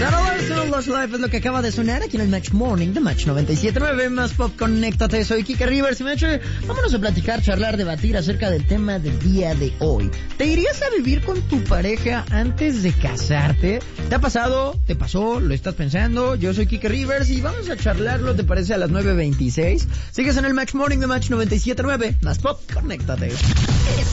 Los Life es lo que acaba de sonar aquí en el Match Morning de Match 97.9, más pop, conéctate, soy Kike Rivers y Match, vámonos a platicar, charlar, debatir acerca del tema del día de hoy. ¿Te irías a vivir con tu pareja antes de casarte? ¿Te ha pasado? ¿Te pasó? ¿Lo estás pensando? Yo soy Kike Rivers y vamos a charlarlo, ¿te parece? A las 9:26. Sigues en el Match Morning de Match 97.9, más pop, conéctate.